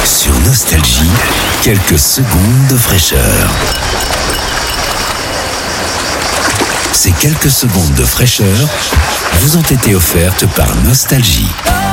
Sur Nostalgie, quelques secondes de fraîcheur. Ces quelques secondes de fraîcheur vous ont été offertes par Nostalgie.